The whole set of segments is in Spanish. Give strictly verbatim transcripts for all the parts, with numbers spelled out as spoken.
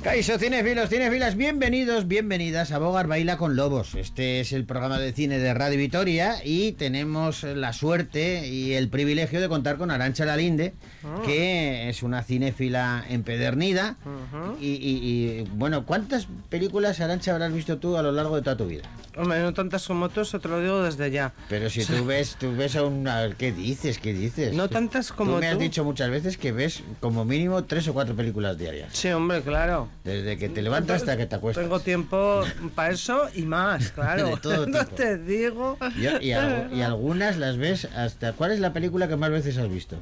Caixo, cinefilos, cinefilas, bienvenidos, bienvenidas a Bogart Baila con Lobos. Este es el programa de cine de Radio Vitoria y tenemos la suerte y el privilegio de contar con Arantxa Lalinde, oh. que es una cinéfila empedernida. Uh-huh. y, y, y, bueno, ¿cuántas películas, Arantxa, habrás visto tú a lo largo de toda tu vida? Hombre, no tantas como tú, eso te lo digo desde ya. Pero si tú ves, tú ves a una... ¿Qué dices? ¿Qué dices? No tantas como tú. Tú me has dicho muchas veces que ves como mínimo tres o cuatro películas diarias. Sí, hombre, claro. Desde que te levantas hasta que te acuestas. Tengo tiempo para eso y más, claro. De todo tipo. No te digo. Yo, y, al, y algunas las ves hasta... ¿Cuál es la película que más veces has visto?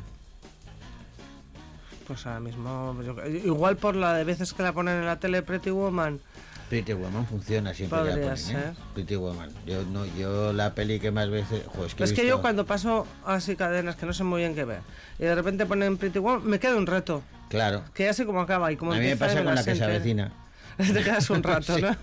Pues ahora mismo... Yo, igual por la de veces que la ponen en la tele, Pretty Woman... Pretty Woman funciona siempre. Podría que la ponen, ser. ¿eh? Pretty Woman. Yo no, yo la peli que más veces. Jo, es que, es he que visto... yo cuando paso así cadenas que no sé muy bien qué ver y de repente ponen Pretty Woman, me queda un rato. Claro. Que ya sé cómo acaba y cómo a mí me pasa con la que se avecina. Te quedas un rato, ¿no?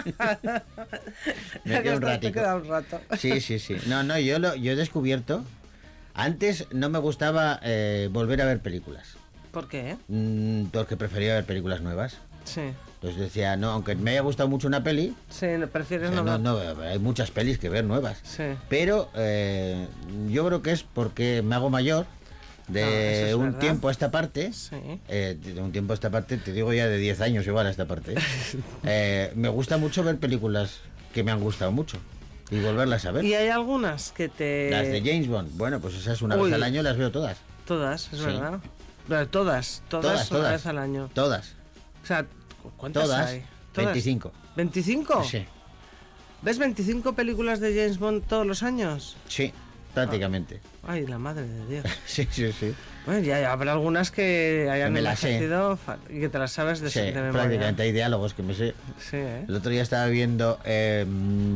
me queda un ratito. Te queda un rato. Sí, sí, sí. No, no, yo lo, yo he descubierto. Antes no me gustaba eh, volver a ver películas. ¿Por qué? Mm, porque prefería ver películas nuevas. Sí. Entonces decía, no, aunque me haya gustado mucho una peli... Sí, prefieres o sea, no, no, no hay muchas pelis que ver nuevas. Sí. Pero eh, yo creo que es porque me hago mayor. De no, es un verdad. tiempo a esta parte, sí. eh, de un tiempo a esta parte, te digo ya de diez años igual a esta parte, eh, me gusta mucho ver películas que me han gustado mucho y volverlas a ver. ¿Y hay algunas que te...? Las de James Bond, bueno, pues esas una Uy. vez al año las veo todas. Todas, es sí. verdad. Pero todas, todas, todas, una todas, vez al año. Todas. O sea, ¿cuántas todas, hay? Todas. veinticinco. ¿veinticinco? Sí. ¿Ves veinticinco películas de James Bond todos los años? Sí, prácticamente. Ah. Ay, la madre de Dios. sí, sí, sí. Bueno, ya, ya habrá algunas que hayan me las sé. y que te las sabes de, sí, de memoria. prácticamente hay diálogos que me sé. Sí, ¿eh? El otro día estaba viendo eh,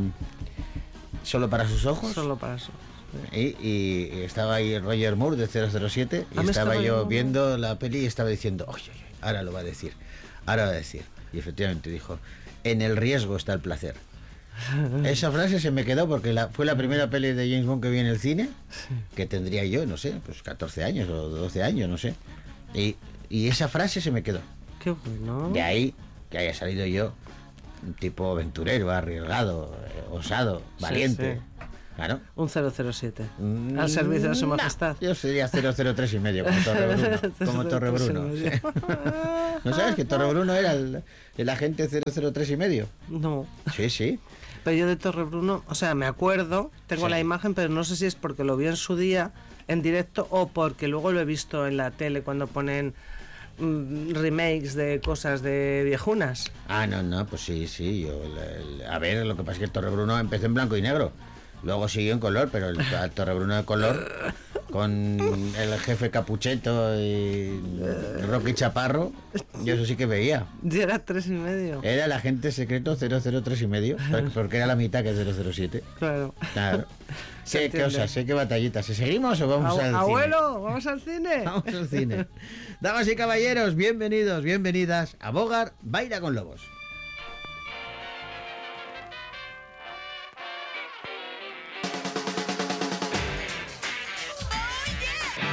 Solo para sus ojos. Solo para eso. Y, y estaba ahí Roger Moore de cero cero siete y ¿Ah, estaba yo viendo? viendo la peli y estaba diciendo, oye, oye, ahora lo va a decir, ahora va a decir. Y efectivamente dijo, en el riesgo está el placer. Esa frase se me quedó porque la, fue la primera peli de James Bond que vi en el cine, sí. que tendría yo, no sé, pues catorce años o doce años, no sé. Y, y esa frase se me quedó. Qué bueno. De ahí que haya salido yo un tipo aventurero, arriesgado, eh, osado, valiente. Sí, sí. Claro. Un cero cero siete. Mm, al servicio de su majestad. No, yo sería cero cero tres y medio, como Torre Bruno. Como Torre Bruno. Sí. ¿No sabes que Torre Bruno era el, el agente cero cero tres y medio? No. Sí, sí. Pero yo de Torre Bruno, o sea, me acuerdo, tengo sí. la imagen, pero no sé si es porque lo vi en su día, en directo, o porque luego lo he visto en la tele cuando ponen mm, remakes de cosas de viejunas. Ah, no, no, pues sí, sí. Yo, el, el, a ver, lo que pasa es que el Torre Bruno empezó en blanco y negro. Luego siguió en color, pero el, el Torre Bruno de color, con el jefe Capucheto y Rocky Chaparro, yo eso sí que veía. Y era tres y medio. Era el agente secreto cero cero tres y medio, porque era la mitad que cero cero siete. Claro. Claro. Qué cosas, qué batallitas. ¿Seguimos o vamos Abu- al abuelo, cine? Abuelo, ¿vamos al cine? Vamos al cine. Damas y caballeros, bienvenidos, bienvenidas a Bogart Baila con Lobos.